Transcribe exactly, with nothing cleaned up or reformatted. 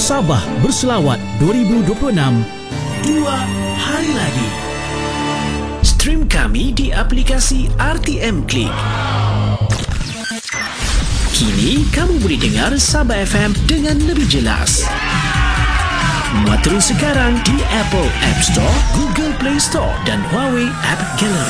Sabah Berselawat dua ribu dua puluh enam, dua hari lagi. Stream kami di aplikasi R T M Click. Kini kamu boleh dengar Sabah F M dengan lebih jelas. Muat terus sekarang di Apple App Store, Google Play Store dan Huawei App Gallery.